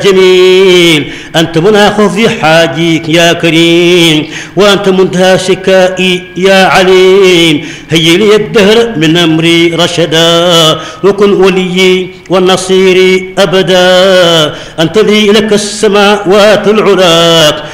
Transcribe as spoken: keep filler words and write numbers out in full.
جميل أنت منى خوفي حاجيك يا كريم، وأنت منتهى شكائي يا عليم. هيا لي الدهر من أمري رشدا، وكن وليي والنصير أبدا. أنت لي لك السماوات العلاق